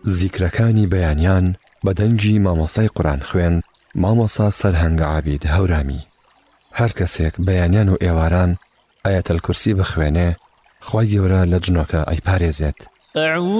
زیکرەکانی بەیانیان بە دەنگی مامۆستای قورئان خوێن مامۆستا سەرهەنگ عابید هەورامی. هەر کەسێک بەیانیان و ئێواران ئایەتەل کورسی بخوێنێ خوای گەورە لە جنۆکە ئەیپارێزێت.